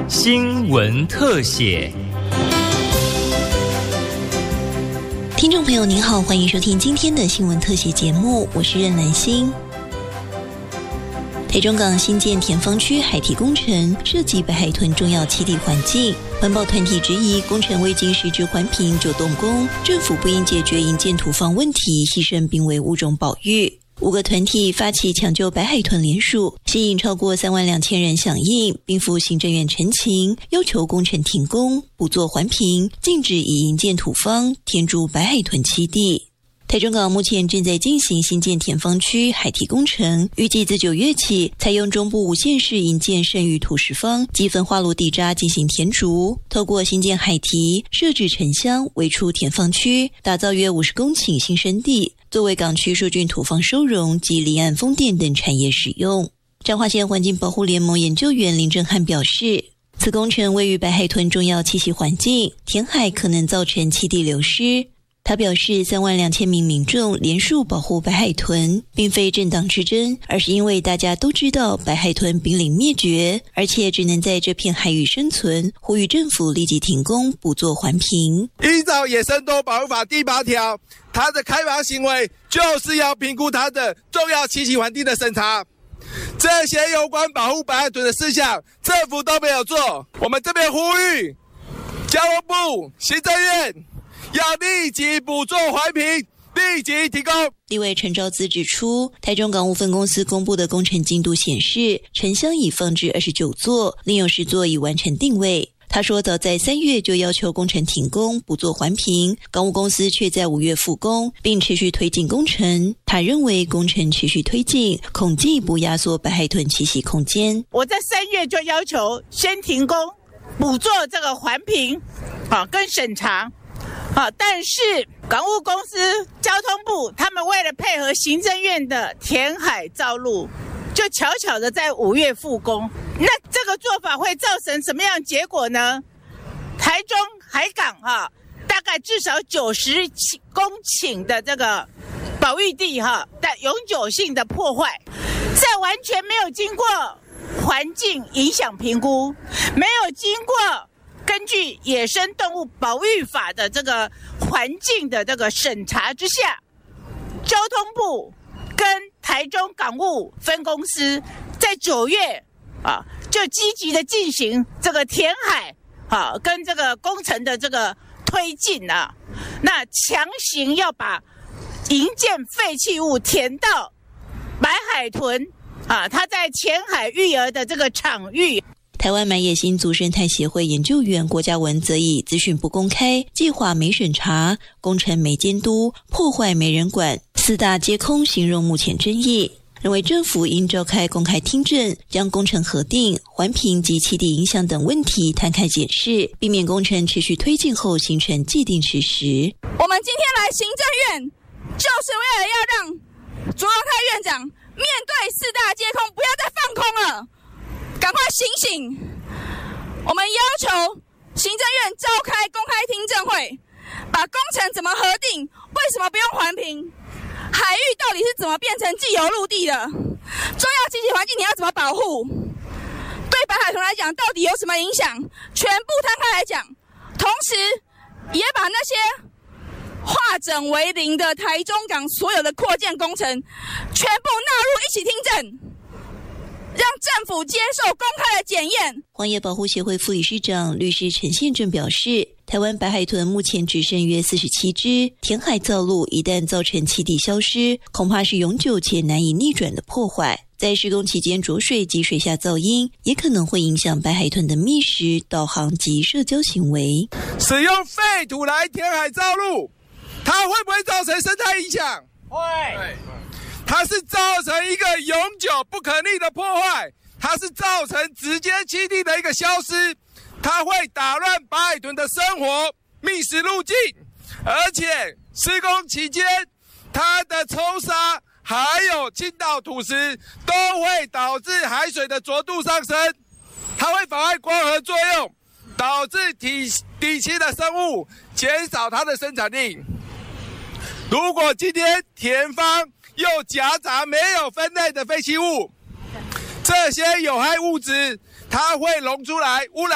新闻特写。 听众朋友您好，欢迎收听今天的新闻特写节目，我是任兰心。台中港新建田方区海堤工程涉及北海屯重要栖地环境，环保团体质疑工程未经实质环评就动工，政府不应解决营建土方问题，牺牲濒危物种保育。5个团体发起抢救北海屯联署，吸引超过32000人响应，并赴行政院陈情，要求工程停工，不做环评，禁止以营建土方填筑北海屯栖地。台中港目前正在进行新建田方区海堤工程，预计自9月起采用中部5县市营建剩余土石方及焚化炉地渣进行填筑，透过新建海堤设置沉箱围出田方区，打造约50公顷新生地，作为港区疏浚土方收容及离岸风电等产业使用。彰化县环境保护联盟研究员林正汉表示，此工程位于北海屯重要栖息环境，填海可能造成栖地流失。他表示，32000名民众联署保护北海豚，并非政党之争，而是因为大家都知道北海豚濒临灭绝，而且只能在这片海域生存，呼吁政府立即停工，不做环评。 依照野生动物保护法第8条，它的开发行为就是要评估它的重要栖息环境的审查。这些有关保护北海豚的事项，政府都没有做。我们这边呼吁交通部、行政院要立即补做环评，立即提供。 立委陈昭资指出，台中港务分公司公布的工程进度显示，沉箱已放置29座，另有10座已完成定位。他说，早在3月就要求工程停工，不做环评，港务公司却在5月复工，并持续推进工程。他认为工程持续推进，恐进一步压缩北海豚栖息空间。 我在3月就要求先停工，补做这个环评，跟审查。但是港务公司、交通部他们为了配合行政院的填海造陆，就悄悄的在5月复工。那这个做法会造成什么样的结果呢？台中海港大概至少90公顷的这个保育地的永久性的破坏，在完全没有经过环境影响评估，没有经过根据野生动物保育法的这个环境的这个审查之下，交通部跟台中港务分公司在9月就积极的进行这个填海跟这个工程的这个推进那强行要把营建废弃物填到北海豚它在前海育儿的这个场域。 台湾买野新族生态协会研究员郭嘉文则以资讯不公开、计划没审查、工程没监督、破坏没人管4大皆空形容目前争议，认为政府应召开公开听证，将工程核定、环评及栖地影响等问题摊开检视，避免工程持续推进后形成既定事实。 我们今天来行政院，就是为了要让卓荣泰院长面对4大皆空，不要再放空了，赶快醒醒！我们要求行政院召开公开听证会，把工程怎么核定，为什么不用环评，海域到底是怎么变成既有陆地的，重要栖息环境你要怎么保护，对北海豚来讲到底有什么影响，全部摊开来讲，同时也把那些化整为零的台中港所有的扩建工程全部纳入一起听证，让政府接受公开的检验。 荒野保护协会副理事长律师陈宪正表示，台湾白海豚目前只剩约47只，填海造陆一旦造成栖地消失，恐怕是永久且难以逆转的破坏。在施工期间着水及水下噪音，也可能会影响白海豚的觅食、导航及社交行为。 使用废土来填海造陆，它会不会造成生态影响？会。它是造成一个永久不可逆的破坏，它是造成直接栖地的一个消失，它会打乱北海豚的生活觅食路径，而且施工期间它的抽沙还有倾倒土石都会导致海水的浊度上升，它会妨碍光合作用，导致底栖的生物减少它的生产力。如果今天田方又夹杂没有分类的废弃物，这些有害物质它会溶出来污染